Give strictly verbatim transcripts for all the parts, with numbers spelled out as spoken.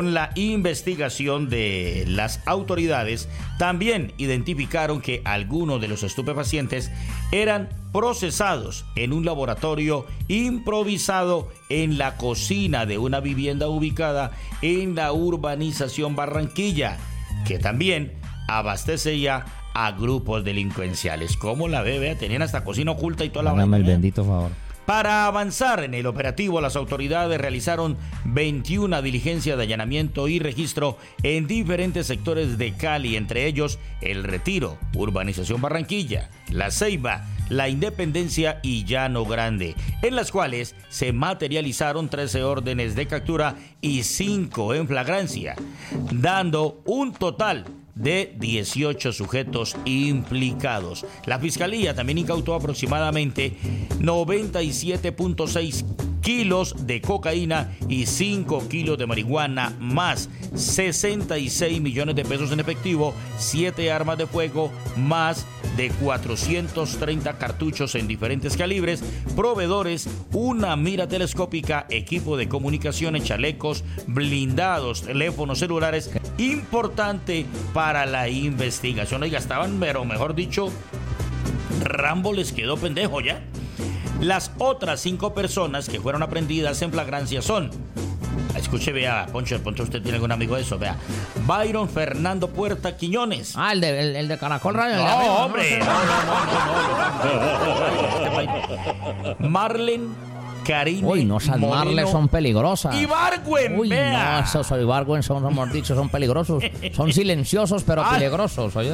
La investigación de las autoridades también identificaron que algunos de los estupefacientes eran procesados en un laboratorio improvisado en la cocina de una vivienda ubicada en la urbanización Barranquilla, que también abastecía a grupos delincuenciales. ¿Cómo la ve? Vea, tenían hasta cocina oculta y toda la Dame el bendito favor. Para avanzar en el operativo, las autoridades realizaron veintiuna diligencias de allanamiento y registro en diferentes sectores de Cali, entre ellos El Retiro, Urbanización Barranquilla, La Ceiba, La Independencia y Llano Grande, en las cuales se materializaron trece órdenes de captura y cinco en flagrancia, dando un total de dieciocho sujetos implicados. La Fiscalía también incautó aproximadamente noventa y siete punto seis kilos de cocaína y cinco kilos de marihuana, más sesenta y seis millones de pesos en efectivo, siete armas de fuego, más de cuatrocientos treinta cartuchos en diferentes calibres, proveedores, una mira telescópica, equipo de comunicaciones, chalecos, blindados, teléfonos celulares, importante para la investigación. Oiga, estaban, pero mejor dicho, Rambo les quedó pendejo ya. Las otras cinco personas que fueron aprendidas en flagrancia son, escuche, vea, Poncho, Poncho, usted tiene algún amigo de eso, vea, Byron Fernando Puerta Quiñones. Ah, el de, el, el de Caracol Radio. No, el de arriba, hombre, no, no, no, no, no. Marlen Karine Uy, no, esas Marles son peligrosas. Ibargüen, Uy, vea. no, esos Ibargüen son, hemos dicho, son peligrosos. Son silenciosos, pero Al- peligrosos. ¿Oye?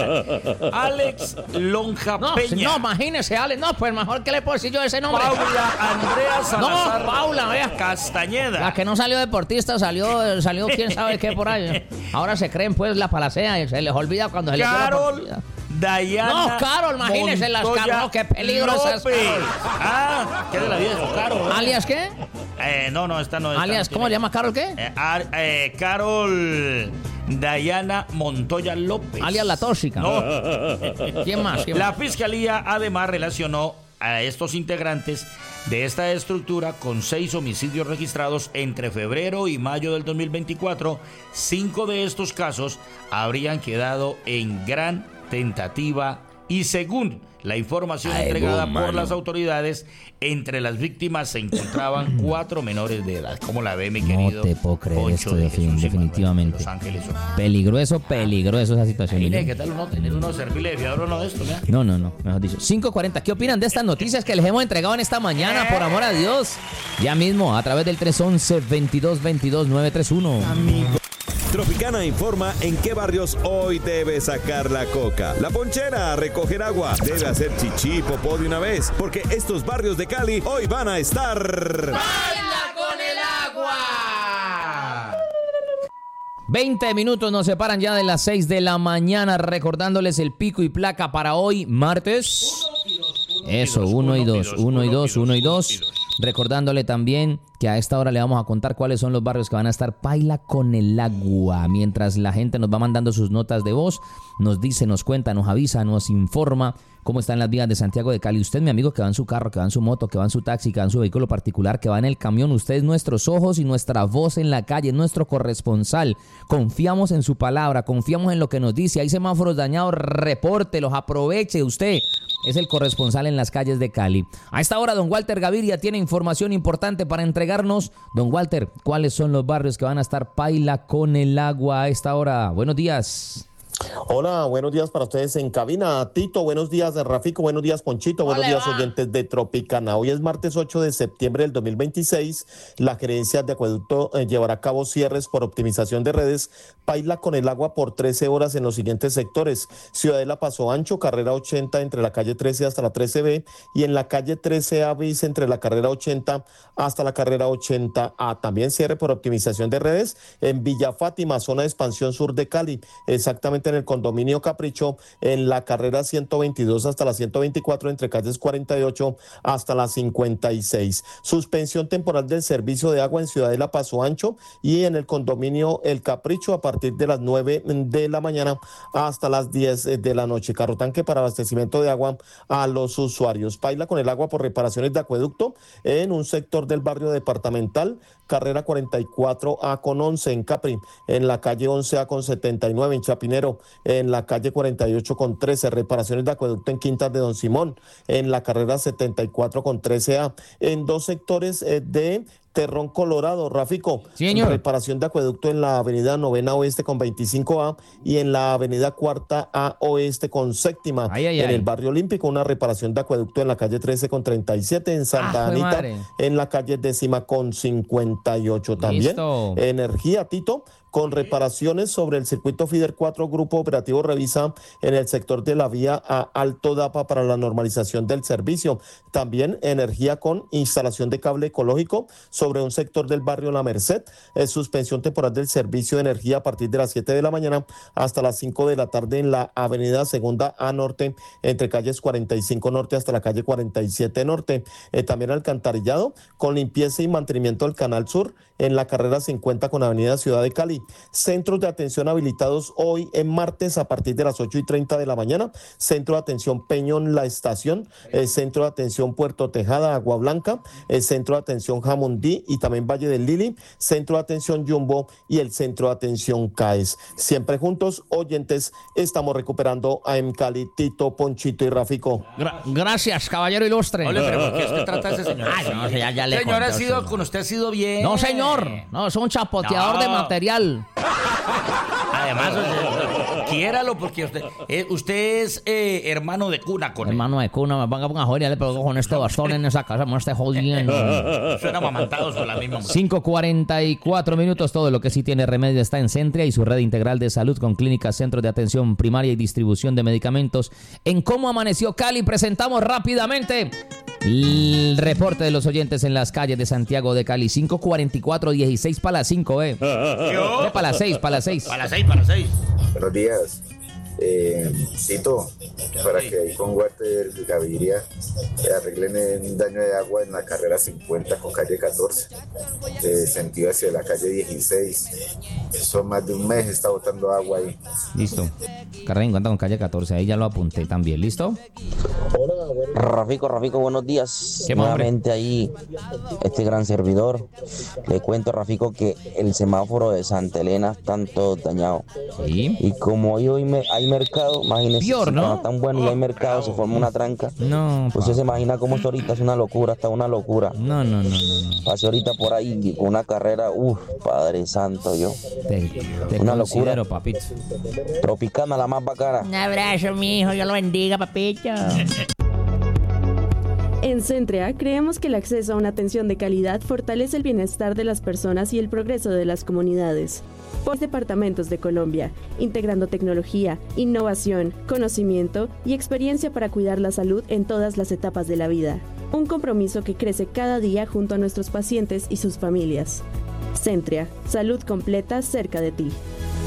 Alex Lonja No, Peña. no, imagínese, Alex. No, pues mejor que le puedo decir yo ese nombre. Paula Andrea Salazar. No, Paula, vea. Castañeda. La que no salió deportista, salió, salió quién sabe qué por ahí. Ahora se creen pues la palacea y se les olvida cuando se les dio la Carol oportunidad. Dayana. No, Carol, imagínese las Montoya Carol, qué peligro esas López. Carol. Ah, ¿qué de la vida es Carol? ¿Alias qué? Eh, no, no, esta no es. ¿Alias cómo le llama Carol qué? Eh, ar- eh, Carol Dayana Montoya López. Alias la tóxica. No. ¿Quién más? ¿Quién La más? Fiscalía además relacionó a estos integrantes de esta estructura con seis homicidios registrados entre febrero y mayo del dos mil veinticuatro. Cinco de estos casos habrían quedado en gran tentativa y, según la información Ay, entregada boom, por mano. las autoridades, entre las víctimas se encontraban cuatro menores de edad. ¿Cómo la ve, mi No querido te puedo creer Poncho esto, de defin- Jesús y definitivamente. Manuel de Los Ángeles? Peligroso, peligroso esa situación. Mire, ¿qué tal uno tener uno servirle de fiador uno de esto? Vea? No, no, no, mejor dicho. cinco cuarenta. ¿Qué opinan de estas noticias que les hemos entregado en esta mañana? Por amor a Dios. Ya mismo, a través del tres once, veintidós veintidós, nueve tres uno. Tropicana informa en qué barrios hoy debe sacar la coca. La ponchera a recoger agua. Debe hacer chichi, popó de una vez, porque estos barrios de Cali hoy van a estar... ¡Baila con el agua! veinte minutos nos separan ya de las seis de la mañana, recordándoles el pico y placa para hoy, martes. Eso, uno y dos, uno y dos, uno y dos. Recordándole también que a esta hora le vamos a contar cuáles son los barrios que van a estar paila con el agua. Mientras la gente nos va mandando sus notas de voz, nos dice, nos cuenta, nos avisa, nos informa cómo están las vías de Santiago de Cali. Usted, mi amigo, que va en su carro, que va en su moto, que va en su taxi, que va en su vehículo particular, que va en el camión. Usted es nuestros ojos y nuestra voz en la calle, nuestro corresponsal. Confiamos en su palabra, confiamos en lo que nos dice. Hay semáforos dañados, repórtelos, aproveche usted. Es el corresponsal en las calles de Cali. A esta hora, don Walter Gaviria tiene información importante para entregarnos. Don Walter, ¿cuáles son los barrios que van a estar paila con el agua a esta hora? Buenos días. Hola, buenos días para ustedes en cabina. Tito, buenos días, Rafico, buenos días, Ponchito, buenos Hola, días, va. oyentes de Tropicana. Hoy es martes ocho de septiembre del dos mil veintiséis. La gerencia de acueducto eh, llevará a cabo cierres por optimización de redes. Paila con el agua por trece horas en los siguientes sectores: Ciudadela Paso Ancho, carrera ochenta entre la calle trece hasta la trece B, y en la calle trece A bis entre la carrera ochenta hasta la carrera ochenta A. También cierre por optimización de redes en Villa Fátima, zona de expansión sur de Cali, exactamente en el condominio Capricho, en la carrera ciento veintidós hasta la ciento veinticuatro, entre calles cuarenta y ocho hasta la cincuenta y seis. Suspensión temporal del servicio de agua en Ciudadela Paso Ancho y en el condominio El Capricho a partir de las nueve de la mañana hasta las diez de la noche. Carro tanque para abastecimiento de agua a los usuarios. Paila con el agua por reparaciones de acueducto en un sector del barrio departamental, carrera cuarenta y cuatro A con once en Capri, en la calle once A con setenta y nueve en Chapinero, en la calle cuarenta y ocho con trece, reparaciones de acueducto en Quintas de Don Simón, en la carrera setenta y cuatro con trece A, en dos sectores eh, de Terrón Colorado, Rafico. Sí, señor. Reparación de acueducto en la avenida Novena Oeste con veinticinco A y en la avenida Cuarta A Oeste con Séptima. Ay, ay, en ay. el barrio Olímpico, una reparación de acueducto en la calle trece con treinta y siete, en Santa Ah, Anita, madre. en la calle décima con cincuenta y ocho también. Listo. Energía, Tito, con reparaciones sobre el circuito Fider cuatro, Grupo Operativo revisa en el sector de la vía a Alto Dapa para la normalización del servicio. También energía con instalación de cable ecológico sobre un sector del barrio La Merced. Es suspensión temporal del servicio de energía a partir de las siete de la mañana hasta las cinco de la tarde en la avenida Segunda A Norte, entre calles cuarenta y cinco Norte hasta la calle cuarenta y siete Norte. Eh, también alcantarillado con limpieza y mantenimiento del Canal Sur en la carrera cincuenta con avenida Ciudad de Cali. Centros de atención habilitados hoy en martes a partir de las ocho y treinta de la mañana. Centro de atención Peñón La Estación, el Centro de atención Puerto Tejada, Agua Blanca, el Centro de atención Jamundí y también Valle del Lili, Centro de atención Jumbo y el Centro de atención CAES. Siempre juntos, oyentes, estamos recuperando a M Cali, Tito, Ponchito y Rafico. Gra- gracias, caballero ilustre. Ole, pero ¿por qué usted trata a ese señor? Ay, no, ya, ya le Señor, ha conté, sido, señor. con usted ha sido bien. No, señor. No, es un chapoteador No. de material. Además, usted, quiéralo porque usted, eh, usted es eh, hermano de cuna con él. Hermano de cuna, me van a joder, ya le pegó con este bastón en esa casa, me esté jodiendo. Suena amamantados con la misma mujer. cinco cuarenta y cuatro minutos, todo lo que sí tiene remedio está en Centria y su red integral de salud con clínicas, centros de atención primaria y distribución de medicamentos. En Cómo Amaneció Cali presentamos rápidamente el reporte de los oyentes en las calles de Santiago de Cali. Cinco cuarenta y cuatro, dieciséis para las cinco, eh. ¿Yo? Para las seis, para las seis. Para las seis, para las seis. Buenos días. Eh, Cito, para que ahí con Walter Gaviria eh, arreglen un daño de agua en la carrera cincuenta con calle catorce, de sentido hacia la calle dieciséis. Eso más de un mes está botando agua ahí. Listo. Carrera cincuenta con calle catorce, ahí ya lo apunté también, ¿listo? Rafico, Rafico, buenos días. ¿Qué más, hombre? Nuevamente ahí, este gran servidor. Le cuento, Rafico, que el semáforo de Santa Elena está todo dañado. Sí. Y como hoy, hoy me, hay mercado, imagínese, Peor, si ¿no? cuando está tan bueno y hay mercado, se forma una tranca. No, Pues pa. usted se imagina cómo esto ahorita es una locura, está una locura. No, no, no, no, no. Pasé ahorita por ahí con una carrera, uff, Padre Santo, yo. Te, te Una considero, locura. papito. Tropicana, la más bacana. Un abrazo, mi hijo, Dios lo bendiga, papito. En Centrea creemos que el acceso a una atención de calidad fortalece el bienestar de las personas y el progreso de las comunidades. Por departamentos de Colombia, integrando tecnología, innovación, conocimiento y experiencia para cuidar la salud en todas las etapas de la vida. Un compromiso que crece cada día junto a nuestros pacientes y sus familias. Centrea, salud completa cerca de ti.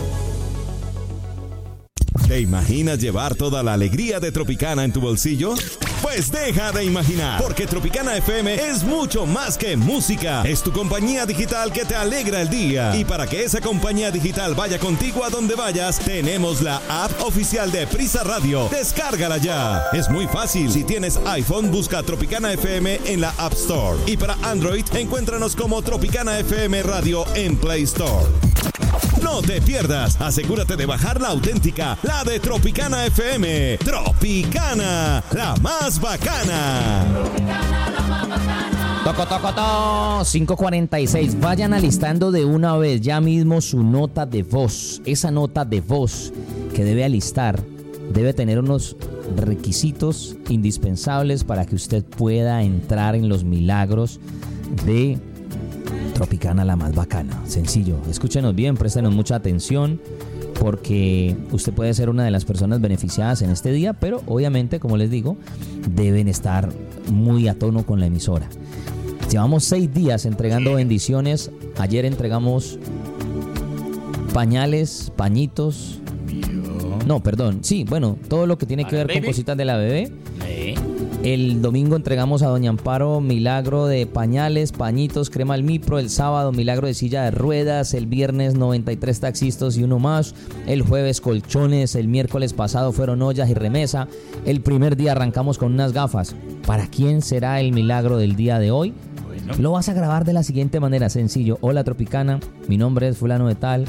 ¿Te imaginas llevar toda la alegría de Tropicana en tu bolsillo? Pues deja de imaginar, porque Tropicana F M es mucho más que música. Es tu compañía digital que te alegra el día. Y para que esa compañía digital vaya contigo a donde vayas, tenemos la app oficial de Prisa Radio. Descárgala ya. Es muy fácil. Si tienes iPhone, busca Tropicana F M en la App Store. Y para Android, encuéntranos como Tropicana F M Radio en Play Store. No te pierdas, asegúrate de bajar la auténtica, la de Tropicana F M. Tropicana, la más bacana. Toco, toco, toco. cinco cuarenta y seis. Vayan alistando de una vez ya mismo su nota de voz. Esa nota de voz que debe alistar debe tener unos requisitos indispensables para que usted pueda entrar en los milagros de Tropicana, la más bacana. Sencillo, escúchenos bien, préstenos mucha atención, porque usted puede ser una de las personas beneficiadas en este día, pero obviamente, como les digo, deben estar muy a tono con la emisora. Llevamos seis días entregando bendiciones. Ayer entregamos pañales, pañitos, No, perdón. Sí, bueno, todo lo que tiene que ver con cositas de la bebé. Sí. El domingo entregamos a doña Amparo milagro de pañales, pañitos, crema Almipro. El sábado milagro de silla de ruedas. El viernes noventa y tres taxistas y uno más. El jueves colchones. El miércoles pasado fueron ollas y remesa. El primer día arrancamos con unas gafas. ¿Para quién será el milagro del día de hoy? Bueno. Lo vas a grabar de la siguiente manera, sencillo. Hola Tropicana, mi nombre es fulano de tal.